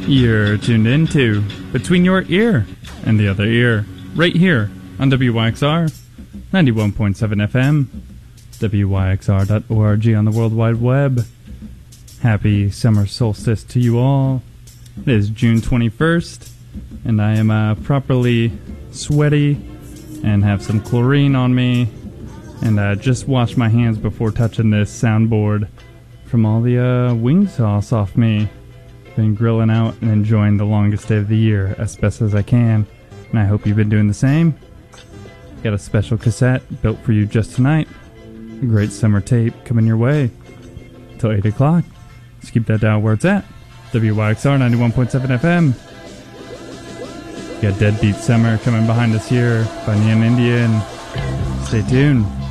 You're tuned into Between Your Ear and the Other Ear, right here on WYXR 91.7 FM, WYXR.org on the World Wide Web. Happy summer solstice to you all. It is June 21st, and I am properly sweaty and have some chlorine on me, and just washed my hands before touching this soundboard from all the wing sauce off me. Been grilling out and enjoying the longest day of the year as best as I can, and I hope you've been doing the same. Got a special cassette built for you just tonight. A great summer tape coming your way till 8 o'clock. Just keep that dial where it's at. WYXR 91.7 FM. Got Deadbeat Summer coming behind us here by Neon Indian. Stay tuned.